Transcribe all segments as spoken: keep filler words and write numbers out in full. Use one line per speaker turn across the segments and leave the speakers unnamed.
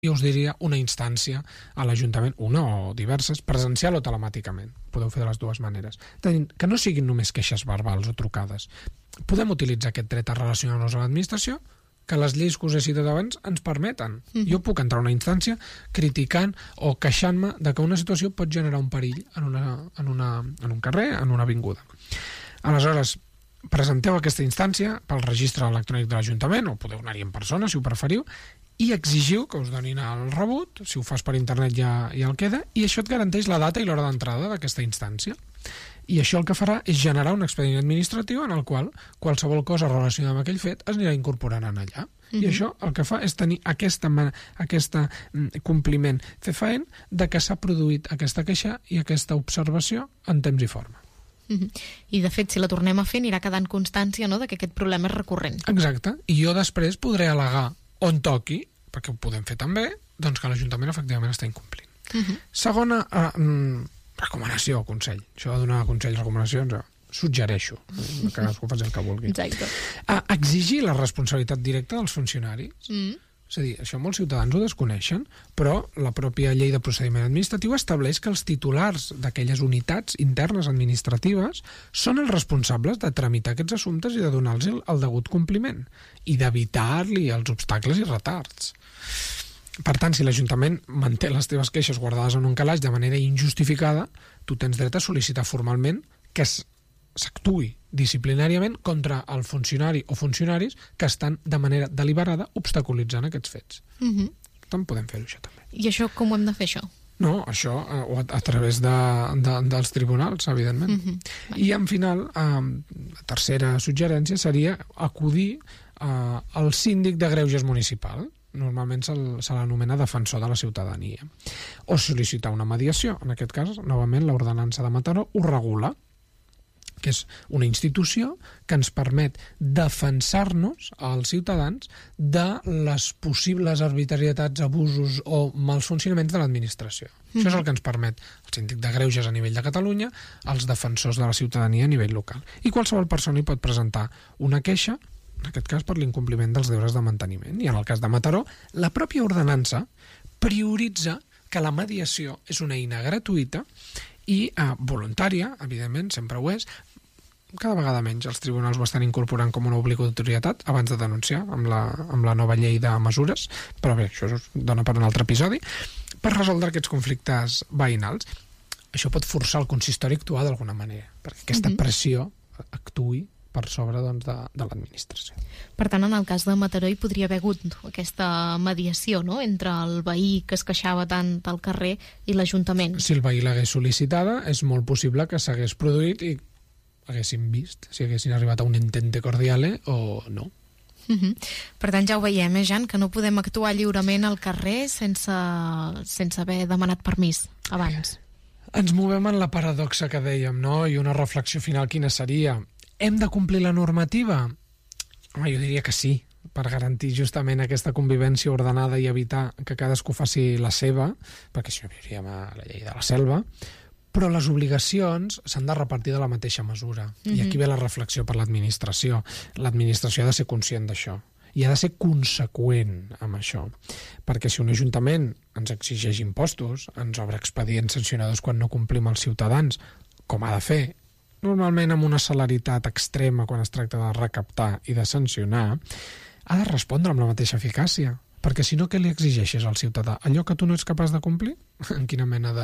jo us diria una instància a l'Ajuntament, una o diverses, presencial o telemàticament. Podeu fer de les dues maneres. Que no siguin només queixes verbals o trucades. Podem utilitzar aquest dret a relacionar-nos a l'administració que les lleis que us he citat abans ens permeten. Mm-hmm. Jo puc entrar a una instància criticant o queixant-me de que una situació pot generar un perill en, una, en, una, en un carrer, en una avinguda. Aleshores, presenteu aquesta instància pel registre electrònic de l'Ajuntament, o podeu anar-hi en persona, si ho preferiu, i exigiu que us donin el rebut, si ho fas per internet ja, ja el queda, i això et garanteix la data i l'hora d'entrada d'aquesta instància. I això el que farà és generar un expedient administratiu en el qual qualsevol cosa relacionada amb aquell fet es anirà incorporant en allà. Mm-hmm. I això el que fa és tenir aquesta, aquesta compliment fefaent de que s'ha produït aquesta queixa i aquesta observació en temps i forma.
Mm-hmm. I de fet, si la tornem a fer, anirà quedant constància, no?, de que aquest problema és recurrent.
Exacte. I jo després podré al·legar on toqui, perquè ho podem fer també, doncs que l'Ajuntament efectivament està incomplint. Mm-hmm. Segona eh, recomanació o consell. Això de donar consells, recomanacions, eh, suggereixo, que cadascú faci el que vulgui.
Exacte.
Eh, exigir la responsabilitat directa dels funcionaris. Mm. És a dir, això molts ciutadans ho desconeixen, però la pròpia llei de procediment administratiu estableix que els titulars d'aquelles unitats internes administratives són els responsables de tramitar aquests assumptes i de donar-los el, el degut compliment i d'evitar-li els obstacles i retards. Per tant, si l'Ajuntament manté les teves queixes guardades en un calaix de manera injustificada, tu tens dret a sol·licitar formalment que s'actuï disciplinàriament contra el funcionari o funcionaris que estan de manera deliberada obstaculitzant aquests fets. Mm-hmm. Per tant, podem fer-ho això també.
I això com ho hem de fer, això?
No, això eh, a, a través de, de, dels tribunals, evidentment. Mm-hmm. I en final, eh, la tercera suggerència seria acudir eh, al síndic de greuges municipal. Normalment se, se l'anomena defensor de la ciutadania. O sol·licitar una mediació. En aquest cas, novament, l'ordenança de Mataró ho regula, que és una institució que ens permet defensar-nos als ciutadans de les possibles arbitrarietats, abusos o mals funcionaments de l'administració. Mm-hmm. Això és el que ens permet el síndic de greuges a nivell de Catalunya, els defensors de la ciutadania a nivell local. I qualsevol persona hi pot presentar una queixa, en aquest cas per l'incompliment dels deures de manteniment. I en el cas de Mataró, la pròpia ordenança prioritza que la mediació és una eina gratuïta i eh, voluntària, evidentment, sempre ho és. Cada vegada menys els tribunals ho estan incorporant com una obligatorietat abans de denunciar amb la, amb la nova llei de mesures, però bé, això es dona per un altre episodi, per resoldre aquests conflictes veïnals. Això pot forçar el consistori a actuar d'alguna manera, perquè aquesta mm-hmm. pressió actuï per sobre doncs, de, de l'administració.
Per tant, en el cas de Mataró hi podria haver hagut aquesta mediació, no?, entre el veí que es queixava tant al carrer i l'Ajuntament.
Si el veí l'hagués sol·licitada, és molt possible que s'hagués produït i haguessin vist si haguessin arribat a un entente cordiale o no.
Uh-huh. Per tant, ja ho veiem, eh, Jan, que no podem actuar lliurement al carrer sense, sense haver demanat permís abans.
Ens movem en la paradoxa que dèiem, no? I una reflexió final quina seria? Hem de complir la normativa? Home, jo diria que sí, per garantir justament aquesta convivència ordenada i evitar que cadascú faci la seva, perquè si no viuríem a la llei de la selva, però les obligacions s'han de repartir de la mateixa mesura. Mm-hmm. I aquí ve la reflexió per l'administració. L'administració ha de ser conscient d'això i ha de ser conseqüent amb això. Perquè si un ajuntament ens exigeix impostos, ens obre expedients sancionadors quan no complim els ciutadans, com ha de fer, normalment amb una celeritat extrema quan es tracta de recaptar i de sancionar, ha de respondre amb la mateixa eficàcia. Perquè si no, què li exigeixes al ciutadà? Allò que tu no ets capaç de complir? En quina mena de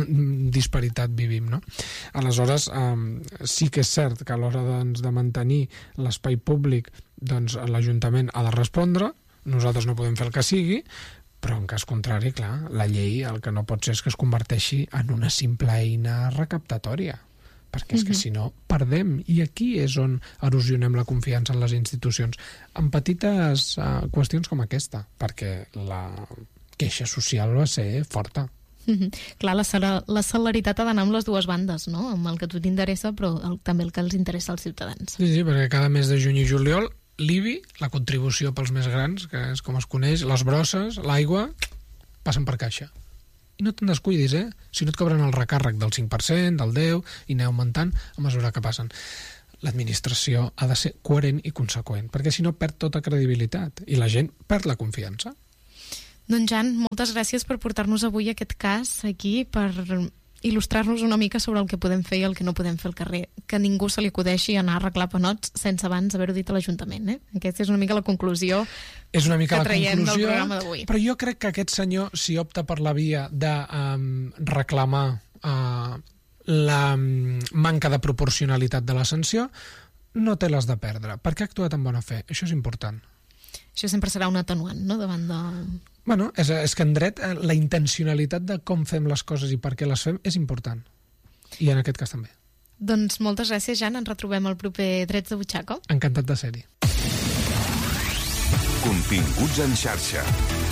disparitat vivim, no? Aleshores, eh, sí que és cert que a l'hora doncs, de mantenir l'espai públic, doncs l'Ajuntament ha de respondre, nosaltres no podem fer el que sigui, però en cas contrari, clar, la llei el que no pot ser és que es converteixi en una simple eina recaptatòria. Perquè és que si no, perdem. I aquí és on erosionem la confiança en les institucions. En petites uh, qüestions com aquesta, perquè la queixa social va ser forta.
Mm-hmm. Clar, la, la celeritat ha d'anar amb les dues bandes, no? Amb el que a tu t'interessa, però el, també el que els interessa als ciutadans.
Sí, sí, perquè cada mes de juny i juliol, l'I B I, la contribució pels més grans, que és com es coneix, les brosses, l'aigua, passen per caixa. I no te'n descuidis, eh? Si no et cobren el recàrrec del cinc per cent, del deu, i aneu augmentant a mesura que passen. L'administració ha de ser coherent i conseqüent, perquè si no perd tota credibilitat i la gent perd la confiança.
Doncs Jan, moltes gràcies per portar-nos avui aquest cas aquí, per il·lustrar-nos una mica sobre el que podem fer i el que no podem fer al carrer. Que ningú se li acudeixi anar a arreglar panots sense abans haver-ho dit a l'Ajuntament. Eh? Aquesta és una mica la conclusió
és una mica
que
la
traiem
conclusió,
del programa d'avui.
Però jo crec que aquest senyor, si opta per la via de um, reclamar uh, la um, manca de proporcionalitat de la sanció, no té les de perdre, perquè ha actuat amb bona fe. Això és important.
Això sempre serà un atenuant, no?, davant de...
Bueno, és, és que en dret la intencionalitat de com fem les coses i per què les fem és important. I en aquest cas també.
Doncs moltes gràcies, Jan. Ens retrobem al proper Drets de Butxaca.
Encantat de ser-hi.
Continguts en xarxa.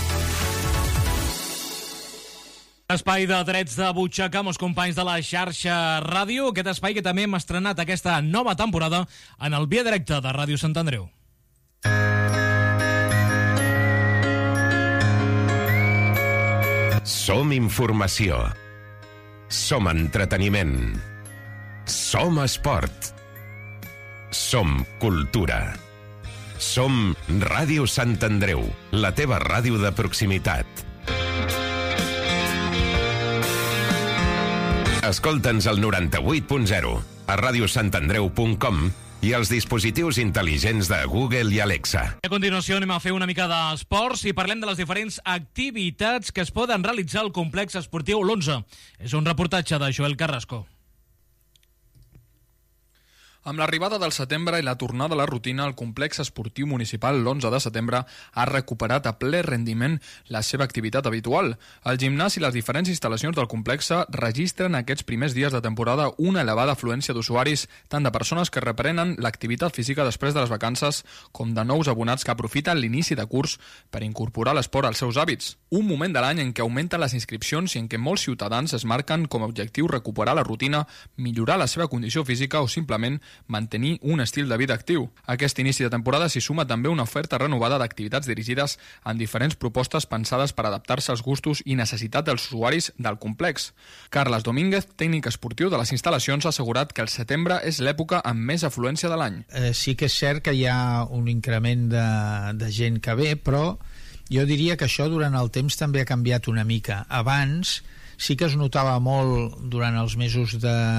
Espai de Drets de Butxaca amb els companys de la xarxa Ràdio. Aquest espai que també hem estrenat aquesta nova temporada en el Via Directe de Ràdio Sant Andreu.
Som informació. Som entreteniment. Som esport. Som cultura. Som Ràdio Sant Andreu, la teva ràdio de proximitat. Escolta'ns al noranta-vuit punt zero, a radiosantandreu punt com i als dispositius intel·ligents de Google i Alexa.
A continuació anem a fer una mica d'esports i parlem de les diferents activitats que es poden realitzar al complex esportiu l'onze. És un reportatge de Joel Carrasco.
Amb l'arribada del setembre i la tornada a la rutina, el complex esportiu municipal l'onze de setembre ha recuperat a ple rendiment la seva activitat habitual. El gimnàs i les diferents instal·lacions del complex registren aquests primers dies de temporada una elevada afluència d'usuaris, tant de persones que reprenen l'activitat física després de les vacances com de nous abonats que aprofiten l'inici de curs per incorporar l'esport als seus hàbits. Un moment de l'any en què augmenten les inscripcions i en què molts ciutadans es marquen com a objectiu recuperar la rutina, millorar la seva condició física o simplement mantenir un estil de vida actiu. A aquest inici de temporada s'hi suma també una oferta renovada d'activitats dirigides en diferents propostes pensades per adaptar-se als gustos i necessitats dels usuaris del complex. Carles Domínguez, tècnic esportiu de les instal·lacions, ha assegurat que el setembre és l'època amb més afluència de l'any.
Eh, sí que és cert que hi ha un increment de, de gent que ve, però jo diria que això durant el temps també ha canviat una mica. Abans sí que es notava molt durant els mesos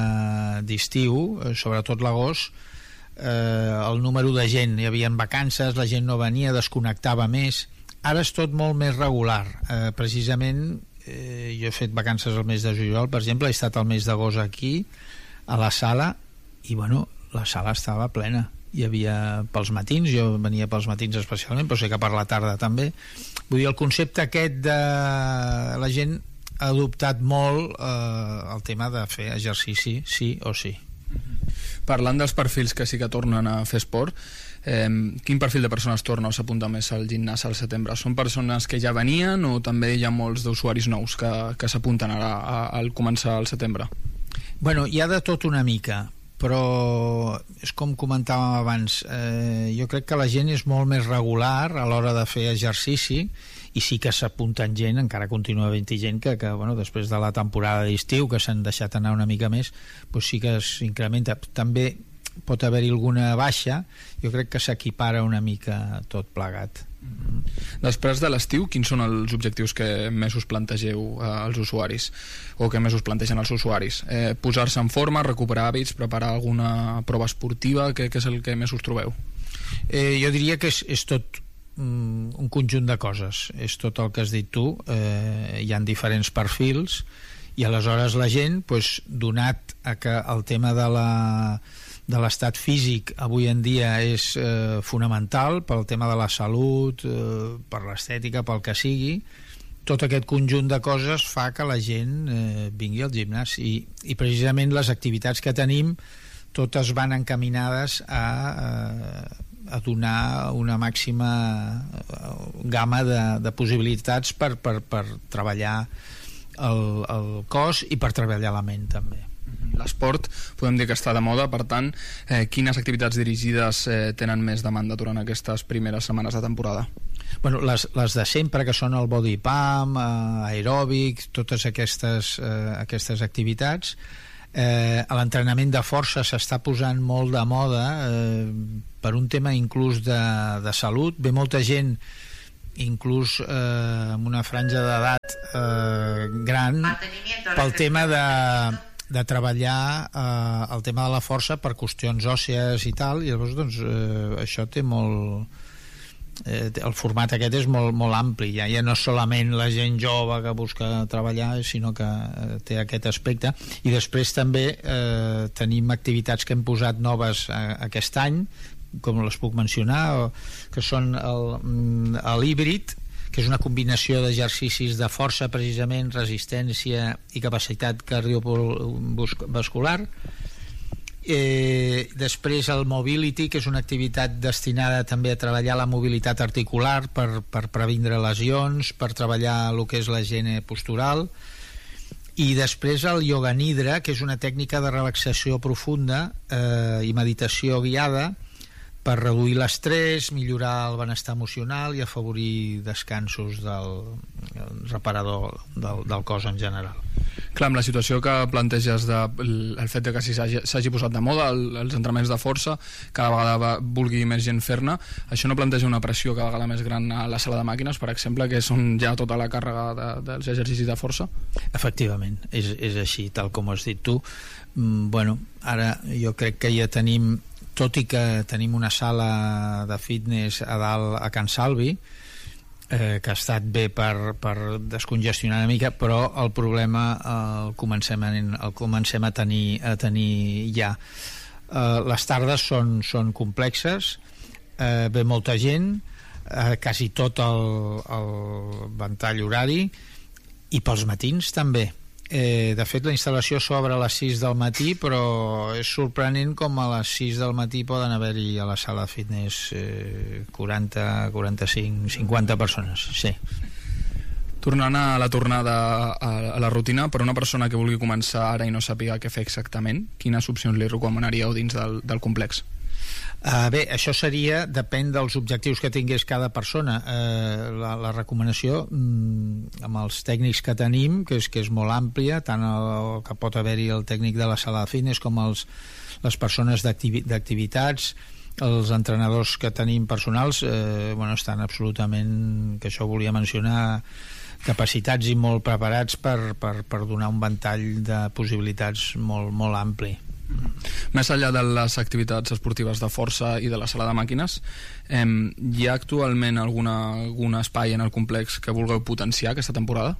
d'estiu, de, sobretot l'agost, eh, el número de gent. Hi havia vacances, la gent no venia, desconnectava més. Ara és tot molt més regular. Eh, precisament, eh, jo he fet vacances al mes de juliol, per exemple, he estat al mes d'agost aquí, a la sala, i bueno, la sala estava plena. Hi havia pels matins, jo venia pels matins especialment, però sé que per la tarda també. Vull dir, el concepte aquest de la gent ha adoptat molt eh, el tema de fer exercici sí o sí.
Parlant dels perfils que sí que tornen a fer esport, eh, quin perfil de persones torna o s'apunta més al gimnàs al setembre? Són persones que ja venien o també hi ha molts d'usuaris nous que, que s'apunten ara a, al començar el setembre?
Bueno, hi ha de tot una mica, però és com comentàvem abans, eh, jo crec que la gent és molt més regular a l'hora de fer exercici i sí que s'apunten gent, encara continua havent-hi gent que, que bueno, després de la temporada d'estiu que s'han deixat anar una mica més, doncs sí que s'incrementa. També pot haver-hi alguna baixa, jo crec que s'equipara una mica tot plegat.
Després de l'estiu, quins són els objectius que més us plantegeu eh, als usuaris o que més us plantegen els usuaris? Eh, posar-se en forma, recuperar hàbits, preparar alguna prova esportiva, què, què és el que més us trobeu?
Eh, jo diria que és, és tot un conjunt de coses, és tot el que has dit tu, eh, hi ha diferents perfils i aleshores la gent, pues, donat a que el tema de la de l'estat físic avui en dia és eh, fonamental pel tema de la salut, eh, per l'estètica, pel que sigui, tot aquest conjunt de coses fa que la gent eh, vingui al gimnàs i, i precisament les activitats que tenim totes van encaminades a eh, a donar una màxima gamma de, de possibilitats per, per, per treballar el, el cos i per treballar la ment també.
L'esport podem dir que està de moda, per tant, eh, quines activitats dirigides eh, tenen més demanda durant aquestes primeres setmanes de temporada?
Bueno, les, les de sempre, que són el body pump, eh, aeròbic, totes aquestes, eh, aquestes activitats. Eh, l'entrenament de força s'està posant molt de moda eh, per un tema inclús de, de salut. Ve molta gent inclús eh, amb una franja d'edat eh, gran, pel tema de, de treballar eh, el tema de la força per qüestions òssees i tal, i llavors doncs, eh, això té molt... Eh, el format aquest és molt, molt ampli, ja, ja no solament la gent jove que busca treballar, sinó que eh, té aquest aspecte. I després també eh, tenim activitats que hem posat noves eh, aquest any, com les puc mencionar, o, que són el, el híbrid, que és una combinació d'exercicis de força, precisament, resistència i capacitat cardiovascular. Eh, després el mobility, que és una activitat destinada també a treballar la mobilitat articular per, per previndre lesions, per treballar el que és la higiene postural. I després el yoga nidra, que és una tècnica de relaxació profunda eh, i meditació guiada per reduir l'estrès, millorar el benestar emocional i afavorir descansos del reparador del, del cos en general.
Clar, amb la situació que planteges de, el fet de que s'hagi posat de moda el, els entrenaments de força, cada vegada va, vulgui més gent fer-ne, això no planteja una pressió cada vegada més gran a la sala de màquines, per exemple, que és on hi ha tota la càrrega de, dels exercicis de força?
Efectivament, és, és així, tal com has dit tu. Mm, bueno, ara jo crec que ja tenim, tot i que tenim una sala de fitness a dalt a Can Salvi, eh, que ha estat bé per, per descongestionar una mica, però el problema eh, el, comencem a, el comencem a tenir, a tenir ja. Eh, les tardes són, són complexes, eh, ve molta gent, eh, quasi tot el, el ventall horari, i pels matins també. Eh, de fet, la instal·lació s'obre a les sis del matí, però és sorprenent com a les sis del matí poden haver-hi a la sala de fitness eh, quaranta, quaranta-cinc, cinquanta persones, sí.
Tornant a la tornada a, a la rutina, per una persona que vulgui començar ara i no sàpiga què fer exactament, quines opcions li recomanaríeu dins del, del complex?
Uh, bé, això seria, depèn dels objectius que tingués cada persona. Uh, la, la recomanació mm, amb els tècnics que tenim, que és, que és molt àmplia, tant el, el que pot haver-hi el tècnic de la sala de fitness com els, les persones d'activitats, els entrenadors que tenim personals, eh, bueno, estan absolutament, que això volia mencionar, capacitats i molt preparats per, per, per donar un ventall de possibilitats molt, molt ampli.
Més enllà de les activitats esportives de força i de la sala de màquines, eh, hi ha actualment alguna, algun espai en el complex que vulgueu potenciar aquesta temporada?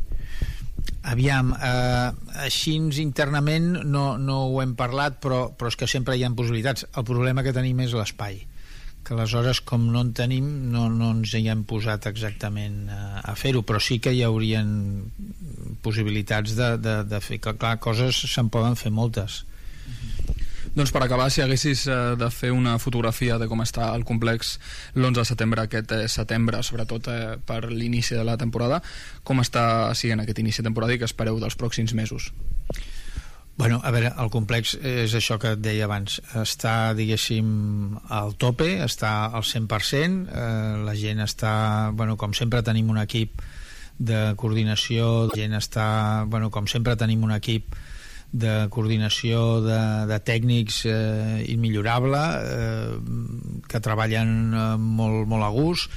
Aviam, eh, així internament no, no ho hem parlat, però, però és que sempre hi ha possibilitats. El problema que tenim és l'espai, que aleshores, com no en tenim, no, no ens hi hem posat exactament a, a fer-ho, però sí que hi haurien possibilitats de, de, de fer, que clar, coses se'n poden fer moltes.
Doncs per acabar, si haguessis eh, de fer una fotografia de com està el complex l'onze de setembre, aquest eh, setembre, sobretot eh, per l'inici de la temporada, com està sent aquest inici de temporada i què espereu dels pròxims mesos?
Bueno, a veure, el complex és això que et deia abans, està, diguéssim, al tope, està al cent per cent, eh, la gent està, bueno, com sempre tenim un equip de coordinació, la gent està, bueno, com sempre tenim un equip de coordinació de, de tècnics eh, immillorable, eh, que treballen eh, molt, molt a gust,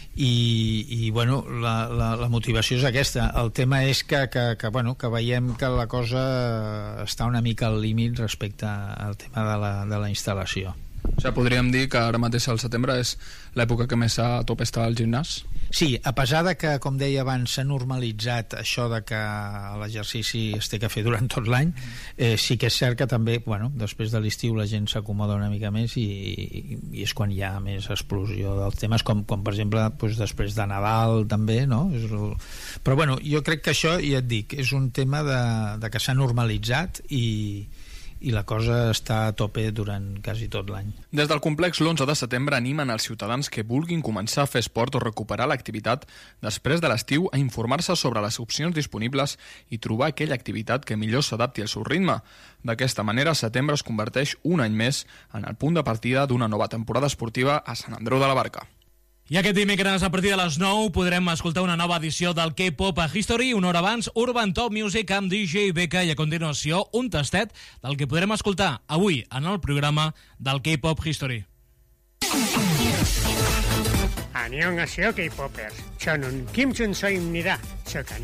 i, i bueno, la, la, la motivació és aquesta. El tema és que, que, que, bueno, que veiem que la cosa està una mica al límit respecte al tema de la, de la instal·lació.
O sigui, podríem dir que ara mateix al setembre és l'època que més a tope està al gimnàs?
Sí, a pesar de que, com deia abans, s'ha normalitzat això de que l'exercici es té que fer durant tot l'any, eh, sí que és cert que també, bueno, després de l'estiu la gent s'acomoda una mica més i, i, i és quan hi ha més explosió dels temes, com, com per exemple doncs, després de Nadal també, no? És el... Però bueno, jo crec que això, ja et dic, és un tema de, de que s'ha normalitzat i i la cosa està a tope durant quasi tot l'any.
Des del complex l'onze de setembre animen els ciutadans que vulguin començar a fer esport o recuperar l'activitat després de l'estiu a informar-se sobre les opcions disponibles i trobar aquella activitat que millor s'adapti al seu ritme. D'aquesta manera, setembre es converteix un any més en el punt de partida d'una nova temporada esportiva a Sant Andreu de la Barca.
I aquest dimecres, a partir de les nou, podrem escoltar una nova edició del K-Pop a History, una hora abans, Urban Top Music amb D J Becca, i a continuació un tastet del que podrem escoltar avui en el programa del K-Pop History.
안녕하세요, K-popers. 저는 김준서입니다. 저가